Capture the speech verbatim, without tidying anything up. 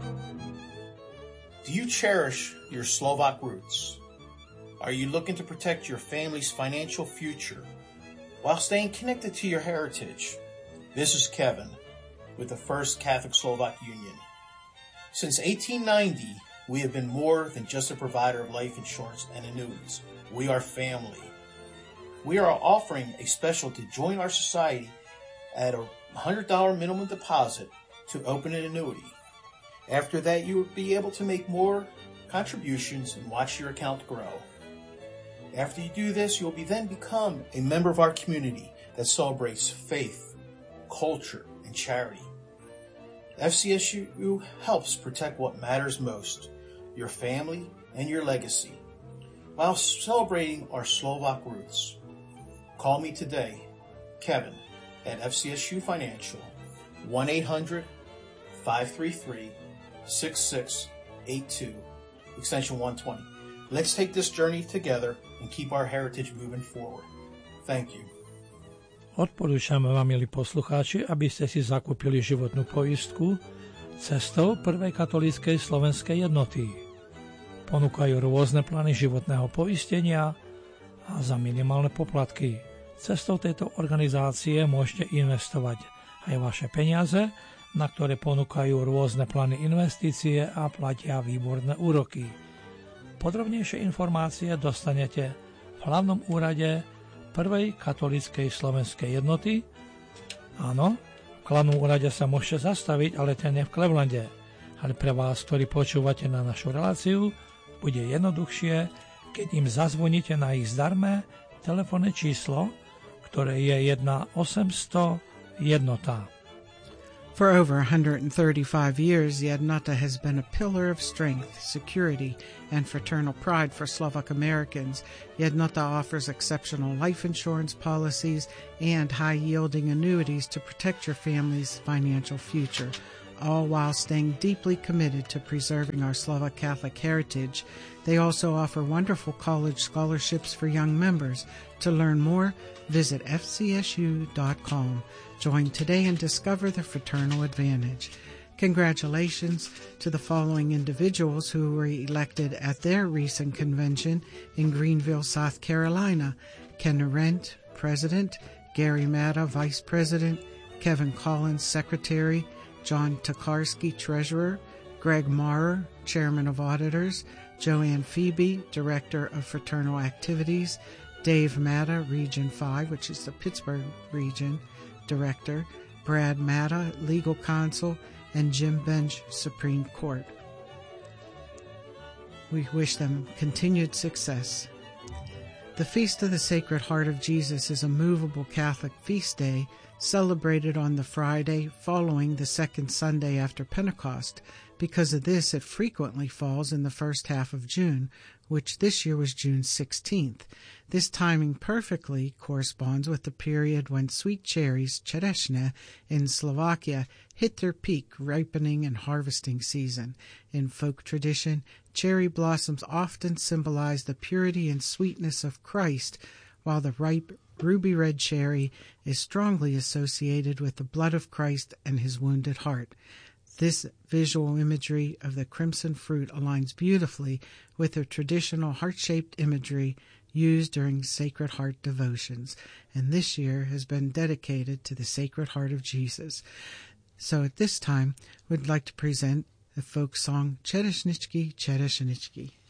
Do you cherish your Slovak roots? Are you looking to protect your family's financial future while staying connected to your heritage? This is Kevin with the First Catholic Slovak Union. Since eighteen ninety, we have been more than just a provider of life insurance and annuities. We are family. We are offering a special to join our society at a one hundred dollars minimum deposit to open an annuity. After that, you will be able to make more contributions and watch your account grow. After you do this, you will be then become a member of our community that celebrates faith, culture, and charity. F C S U helps protect what matters most, your family and your legacy, while celebrating our Slovak roots. Call me today, Kevin, at F C S U Financial, one eight hundred, five three three, six six eight two, extension one twenty. Let's take this journey together and keep our heritage moving forward. Thank you. Odporúčame vám, milí poslucháči, aby ste si zakúpili životnú poistku cestou Prvej katolíckej slovenskej jednoty. Ponúkajú rôzne plány životného poistenia a za minimálne poplatky. Cestou tejto organizácie môžete investovať aj vaše peniaze, na ktoré ponúkajú rôzne plány investície a platia výborné úroky. Podrobnejšie informácie dostanete v hlavnom úrade Prvej katolíckej slovenskej jednoty. Áno, v hlavnom úrade sa môžete zastaviť, ale ten je v Clevelande. Ale pre vás, ktorí počúvate na našu reláciu, bude jednoduchšie, keď im zazvoníte na ich zdarmé telefónne číslo, ktoré je jedna osemsto jednota. For over one hundred thirty-five years, Jednota has been a pillar of strength, security, and fraternal pride for Slovak Americans. Jednota offers exceptional life insurance policies and high-yielding annuities to protect your family's financial future, all while staying deeply committed to preserving our Slovak Catholic heritage. They also offer wonderful college scholarships for young members. To learn more, visit f c s u dot com. Join today and discover the fraternal advantage. Congratulations to the following individuals who were elected at their recent convention in Greenville, South Carolina. Ken Arendt, President, Gary Matta, Vice President, Kevin Collins, Secretary, John Tokarski, Treasurer, Greg Maurer, Chairman of Auditors, Joanne Phoebe, Director of Fraternal Activities, Dave Matta, Region five, which is the Pittsburgh region, Director, Brad Matta, Legal Counsel, and Jim Bench, Supreme Court. We wish them continued success. The Feast of the Sacred Heart of Jesus is a movable Catholic feast day celebrated on the Friday following the second Sunday after Pentecost. Because of this, it frequently falls in the first half of June, which this year was June sixteenth. This timing perfectly corresponds with the period when sweet cherries, cherešne, in Slovakia hit their peak ripening and harvesting season. In folk tradition, cherry blossoms often symbolize the purity and sweetness of Christ, while the ripe ruby red cherry is strongly associated with the blood of Christ and his wounded heart. This visual imagery of the crimson fruit aligns beautifully with the traditional heart-shaped imagery used during Sacred Heart devotions, and this year has been dedicated to the Sacred Heart of Jesus. So at this time, we'd like to present the folk song Chereshnichki, Chereshnichki.